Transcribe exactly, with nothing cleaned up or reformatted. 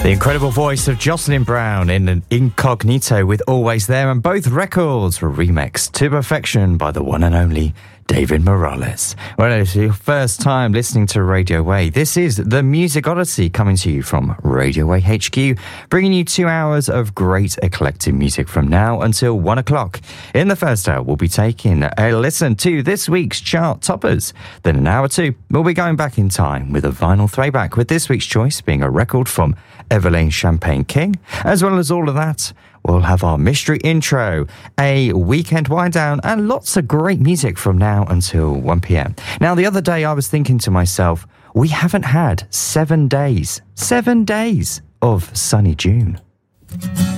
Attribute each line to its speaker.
Speaker 1: The incredible voice of Jocelyn Brown in an Incognito with Always There, and both records were remixed to perfection by the one and only David Morales. Well, if it's your first time listening to Radio Way, this is The Music Odyssey, coming to you from Radio Way H Q, bringing you two hours of great eclectic music from now until one o'clock. In the first hour, we'll be taking a listen to this week's chart toppers. Then in hour two, we'll be going back in time with a vinyl throwback, with this week's choice being a record from Everlane Champagne King. As well as all of that, we'll have our mystery intro, a weekend wind down, and lots of great music from now until one p.m. Now, the other day I was thinking to myself, we haven't had seven days, seven days of sunny June.